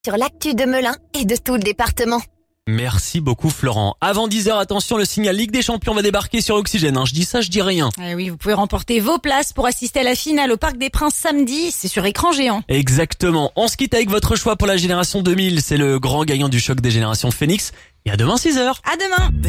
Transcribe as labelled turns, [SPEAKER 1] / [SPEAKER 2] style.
[SPEAKER 1] sur l'actu de Melun et de tout le département.
[SPEAKER 2] Merci beaucoup Florent. Avant 10h, attention, le signal Ligue des Champions va débarquer sur Oxygène. Je dis ça, je dis rien.
[SPEAKER 3] Eh oui, vous pouvez remporter vos places pour assister à la finale au Parc des Princes samedi. C'est sur écran géant.
[SPEAKER 2] Exactement. On se quitte avec votre choix pour la génération 2000. C'est le grand gagnant du choc des générations Phoenix. Et à demain 6h.
[SPEAKER 3] À demain.